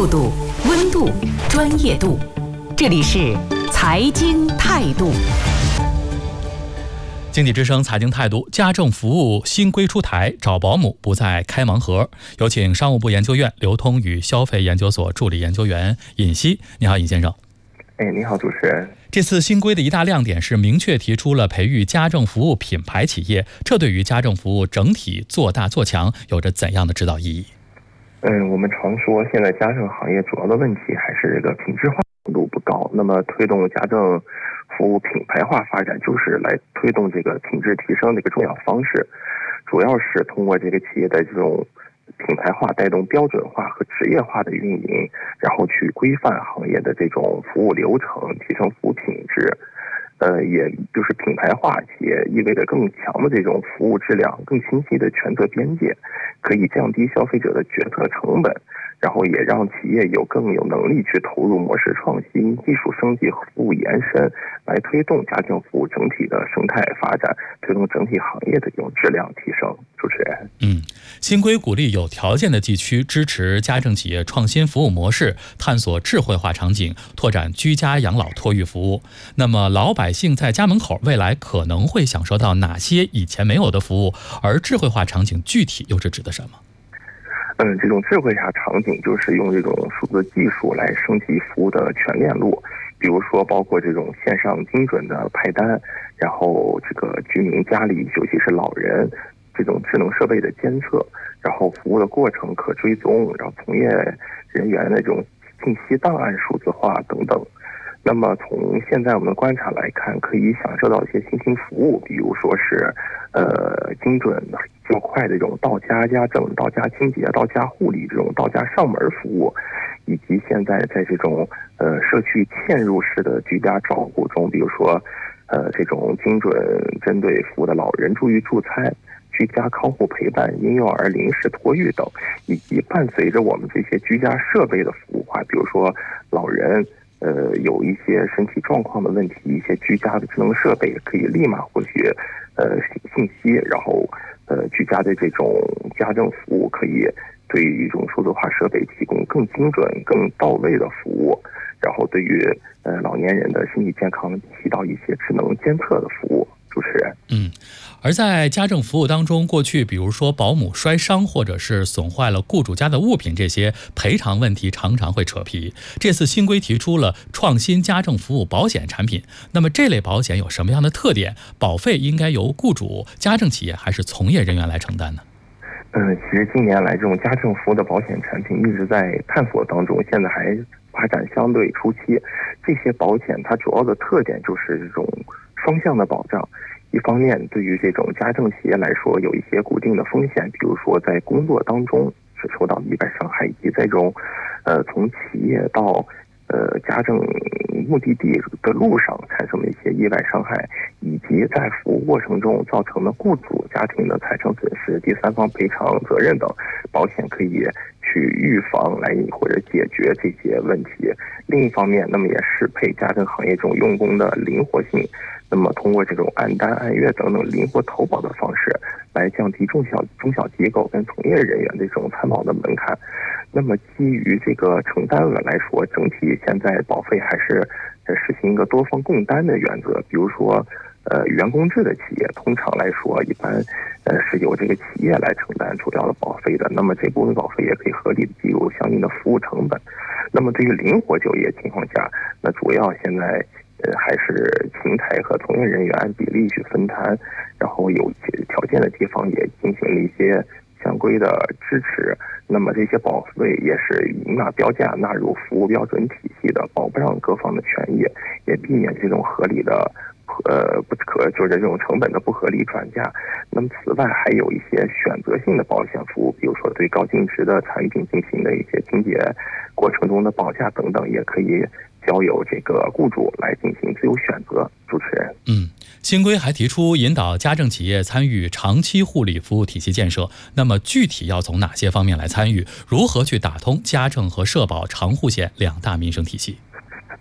速度、温度、专业度。这里是财经态度。经济之声财经态度，家政服务新规出台，找保姆不再开盲盒。有请商务部研究院流通与消费研究所助理研究员尹希。你好，尹先生。 你好，主持人。 这次新规的一大亮点是明确提出了培育家政服务品牌企业，这对于家政服务整体做大做强有着怎样的指导意义？ 我们常说现在家政行业主要的问题还是这个品质化程度不高，那么推动家政服务品牌化发展就是来推动这个品质提升的一个重要方式，主要是通过这个企业的这种品牌化带动标准化和职业化的运营，然后去规范行业的这种服务流程，提升服务品质。也就是品牌化也意味着更强的这种服务质量，更清晰的权责边界，可以降低消费者的决策成本，然后也让企业更有能力去投入模式创新、技术升级和服务延伸，来推动家政服务整体的生态发展，推动整体行业的这种质量提升。主持人， 新规鼓励有条件的地区支持家政企业创新服务模式，探索智慧化场景，拓展居家养老托育服务。那么老百姓在家门口未来可能会享受到哪些以前没有的服务？而智慧化场景具体又是指的什么？ 这种智慧化场景就是用这种数字技术来升级服务的全链路，比如说包括这种线上精准的派单，然后这个居民家里尤其是老人这种智能设备的监测，然后服务的过程可追踪，然后从业人员的这种信息档案数字化等等。那么从现在我们的观察来看，可以享受到一些新型服务，比如说是精准较快的这种到家家政、到家清洁、到家护理这种到家上门服务，以及现在在这种社区嵌入式的居家照顾中，比如说这种精准针对服务的老人助育助餐、居家看护陪伴、婴幼儿临时托育等，以及伴随着我们这些居家设备的服务化，比如说老人有一些身体状况的问题，一些居家的智能设备可以立马获取信息，然后居家的这种家政服务可以对于这种数字化设备提供更精准、更到位的服务，然后对于老年人的身体健康起到一些智能监测的服务。主持人， 而在家政服务当中，过去比如说保姆摔伤或者是损坏了雇主家的物品，这些赔偿问题常常会扯皮。这次新规提出了创新家政服务保险产品，那么这类保险有什么样的特点？保费应该由雇主、家政企业还是从业人员来承担呢？ 其实近年来这种家政服务的保险产品一直在探索当中，现在还发展相对初期。这些保险它主要的特点就是这种双向的保障，一方面对于这种家政企业来说有一些固定的风险，比如说在工作当中是受到意外伤害，以及在这种从企业到家政目的地的路上产生的一些意外伤害，以及在服务过程中造成的雇主家庭的财产损失、第三方赔偿责任等，保险可以去预防来或者解决这些问题。另一方面，那么也适配家政行业这种用工的灵活性，那么通过这种按单按月等等灵活投保的方式，来降低中小机构跟从业人员的这种参保的门槛。那么基于这个承担额来说，整体现在保费还是实行一个多方共担的原则。比如说员工制的企业通常来说一般是由这个企业来承担主要的保费的，那么这部分保费也可以合理的计入相应的服务成本。那么对于灵活就业情况下，那主要现在还是平台和从业人员按比例去分摊，然后有条件的地方也进行了一些相规的支持。那么这些保费也是明码标价纳入服务标准体系的，保障各方的权益，也避免这种合理的就是这种成本的不合理转嫁。那么此外还有一些选择性的保险服务，比如说对高净值的产品进行的一些清洁过程中的保价等等，也可以交由这个雇主来进行自由选择。主持人， 新规还提出引导家政企业参与长期护理服务体系建设，那么具体要从哪些方面来参与？如何去打通家政和社保长护险两大民生体系？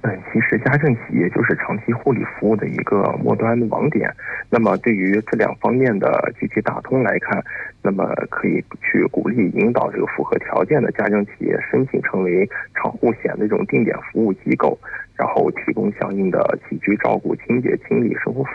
其实家政企业就是长期护理服务的一个末端网点。那么对于这两方面的具体打通来看，那么可以去鼓励引导这个符合条件的家政企业申请成为厂户险的这种定点服务机构，然后提供相应的起居照顾、清洁、清理、生活